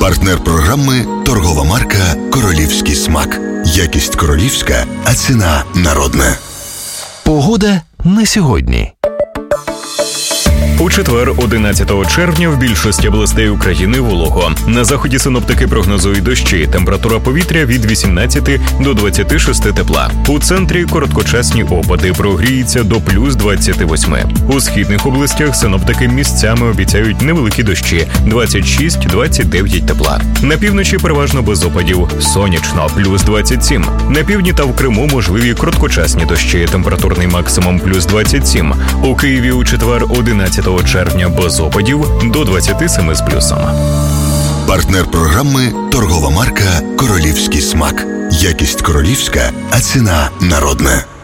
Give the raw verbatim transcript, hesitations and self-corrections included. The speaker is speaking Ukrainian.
Партнер програми – торгова марка «Королівський смак». Якість королівська, а ціна народна. Погода на сьогодні. У четвер, одинадцятого червня, в більшості областей України волого. На заході синоптики прогнозують дощі. Температура повітря від вісімнадцяти до двадцяти шести тепла. У центрі короткочасні опади, прогріється до плюс двадцяти восьми. У східних областях синоптики місцями обіцяють невеликі дощі – двадцять шість - двадцять дев'ять тепла. На півночі переважно без опадів, сонячно – плюс двадцять сім. На півдні та в Криму можливі короткочасні дощі, температурний максимум – плюс двадцять сім. У Києві у четвер, одинадцятого червня, без опадів до двадцяти семи з плюсом. Партнер програми – торгова марка «Королівський смак». Якість королівська, а ціна народна.